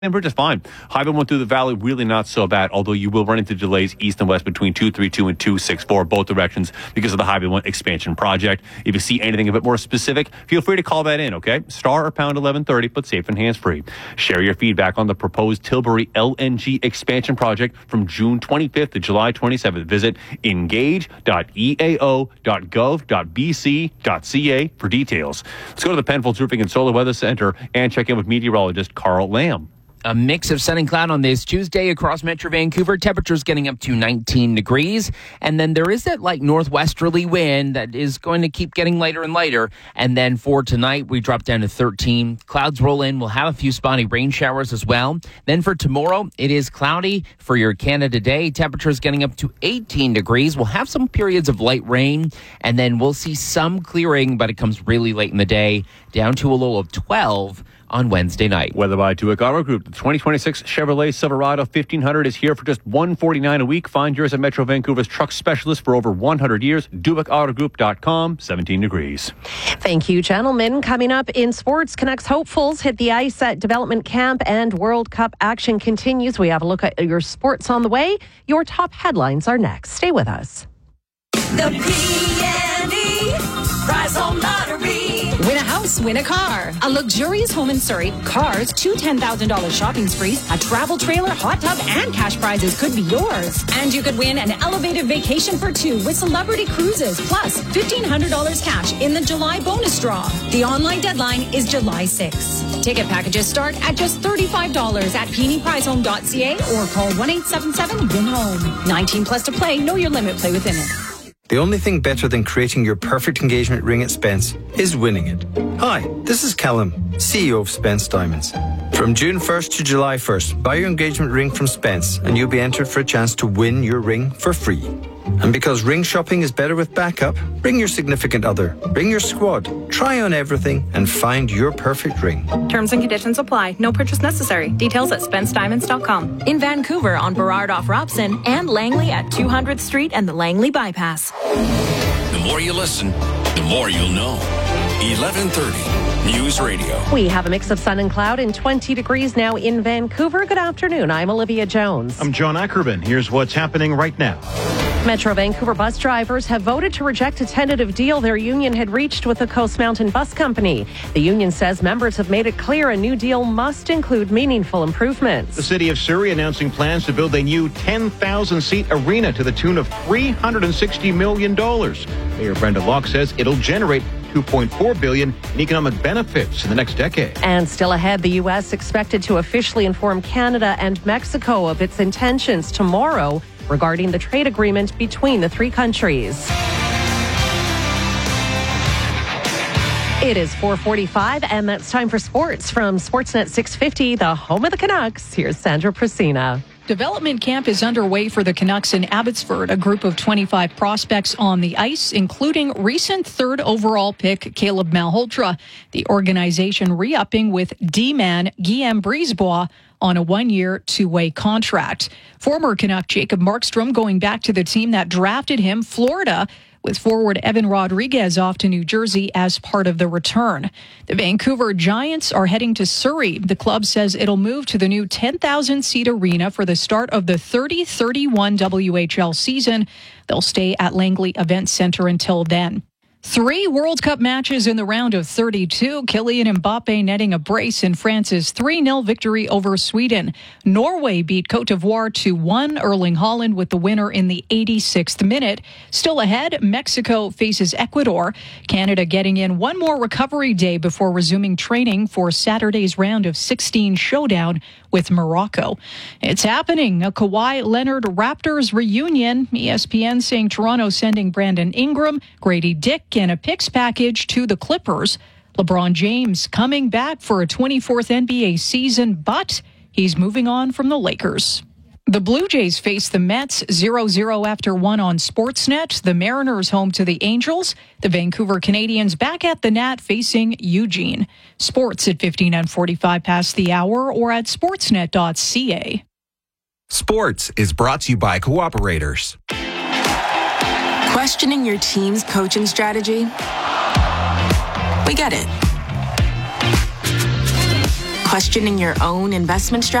And we're just fine. Highway 1 through the valley, really not so bad, although you will run into delays east and west between 232 and 264, both directions, because of the Highway 1 expansion project. If you see anything a bit more specific, feel free to call that in, okay? Star or pound 1130, but safe and hands-free. Share your feedback on the proposed Tilbury LNG expansion project from June 25th to July 27th. Visit engage.eao.gov.bc.ca for details. Let's go to the Penfolds Roofing and Solar Weather Center and check in with meteorologist Carl Lamb. A mix of sun and cloud on this Tuesday across Metro Vancouver. Temperatures getting up to 19 degrees. And then there is that light northwesterly wind that is going to keep getting lighter and lighter. And then for tonight, we drop down to 13. Clouds roll in. We'll have a few spotty rain showers as well. Then for tomorrow, it is cloudy for your Canada Day. Temperatures getting up to 18 degrees. We'll have some periods of light rain. And then we'll see some clearing, but it comes really late in the day, down to a low of 12 on Wednesday night. Weather by Duick Auto Group. The 2026 Chevrolet Silverado 1500 is here for just $149 a week. Find yours at Metro Vancouver's truck specialist for over 100 years. DuickAutoGroup.com, 17 degrees. Thank you, gentlemen. Coming up in sports, Canucks hopefuls hit the ice at development camp and World Cup action continues. We have a look at your sports on the way. Your top headlines are next. Stay with us. The PNE Prize Home Lottery. Win a house, win a car. A luxurious home in Surrey, cars, 2 $10,000 shopping sprees, a travel trailer, hot tub, and cash prizes could be yours. And you could win an elevated vacation for 2 with Celebrity Cruises, plus $1,500 cash in the July bonus draw. The online deadline is July 6th. Ticket packages start at just $35 at PNEPrizeHome.ca or call 1-877-WIN-HOME. 19 plus to play. Know your limit. Play within it. The only thing better than creating your perfect engagement ring at Spence is winning it. Hi, this is Callum, CEO of Spence Diamonds. From June 1st to July 1st, buy your engagement ring from Spence and you'll be entered for a chance to win your ring for free. And because ring shopping is better with backup, bring your significant other, bring your squad, try on everything and find your perfect ring. Terms and conditions apply. No purchase necessary. Details at SpenceDiamonds.com. In Vancouver on Burrard off Robson and Langley at 200th Street and the Langley Bypass. The more you listen, the more you'll know. 1130 News Radio. We have a mix of sun and cloud and 20 degrees now in Vancouver. Good afternoon. I'm Olivia Jones. I'm John Ackerman. Here's what's happening right now. Metro Vancouver bus drivers have voted to reject a tentative deal their union had reached with the Coast Mountain Bus Company. The union says members have made it clear a new deal must include meaningful improvements. The city of Surrey announcing plans to build a new 10,000-seat arena to the tune of $360 million. Mayor Brenda Locke says it'll generate $2.4 billion in economic benefits in the next decade. And still ahead, the U.S. expected to officially inform Canada and Mexico of its intentions tomorrow regarding the trade agreement between the three countries. It is 4:45, and that's time for sports from Sportsnet 650, the home of the Canucks. Here's Sandra Prasina. Development camp is underway for the Canucks in Abbotsford, a group of 25 prospects on the ice, including recent third overall pick Caleb Malhotra. The organization re-upping with D-man Guillaume Brisebois on a 1-year, 2-way contract. Former Canuck Jacob Markstrom going back to the team that drafted him, Florida, with forward Evan Rodriguez off to New Jersey as part of the return. The Vancouver Giants are heading to Surrey. The club says it'll move to the new 10,000-seat arena for the start of the 30-31 WHL season. They'll stay at Langley Event Center until then. 3 World Cup matches in the round of 32. Kylian Mbappe netting a brace in France's 3-0 victory over Sweden. Norway beat Cote d'Ivoire 2-1. Erling Haaland with the winner in the 86th minute. Still ahead, Mexico faces Ecuador. Canada getting in one more recovery day before resuming training for Saturday's round of 16 showdown with Morocco. It's happening. A Kawhi Leonard Raptors reunion. ESPN saying Toronto sending Brandon Ingram, Grady Dick, and a picks package to the Clippers. LeBron James coming back for a 24th NBA season, but he's moving on from the Lakers. The Blue Jays face the Mets 0-0 after 1 on Sportsnet. The Mariners home to the Angels. The Vancouver Canadians back at the Nat facing Eugene. Sports at 15 and 45 past the hour or at sportsnet.ca. Sports is brought to you by Cooperators. Questioning your team's coaching strategy? We get it. Questioning your own investment strategy?